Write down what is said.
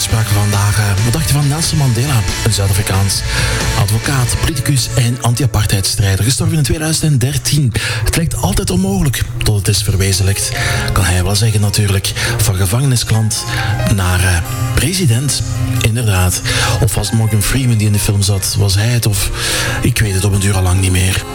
spraken we vandaag. Wat dacht je van Nelson Mandela? Een Zuid-Afrikaans advocaat, politicus en anti-apartheidstrijder. Gestorven in 2013. Het lijkt altijd onmogelijk tot het is verwezenlijkt. Kan hij wel zeggen natuurlijk. Van gevangenisklant naar president. Inderdaad. Of was het Morgan Freeman die in de film zat? Was hij het? Of ik weet het op een duur al lang niet meer.